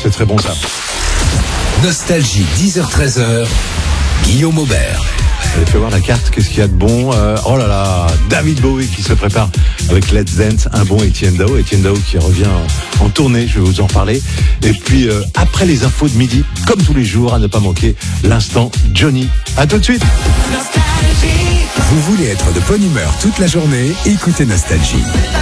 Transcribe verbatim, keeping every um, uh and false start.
c'est très bon ça. Nostalgie, dix heures treize heures, Guillaume Aubert. Allez, fais voir la carte, qu'est-ce qu'il y a de bon. euh, Oh là là, David Bowie qui se prépare avec Let's Dance, un bon Etienne Dao. Etienne Dao qui revient en tournée, je vais vous en parler. Et puis, euh, après les infos de midi, comme tous les jours, à ne pas manquer, l'instant Johnny. À tout de suite. Vous voulez être de bonne humeur toute la journée? Écoutez Nostalgie.